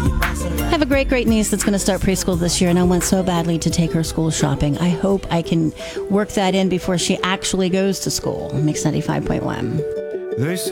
I have a great niece that's going to start preschool this year, and I want so badly to take her school shopping. I hope I can work that in before she actually goes to school. Mix 95.1. They say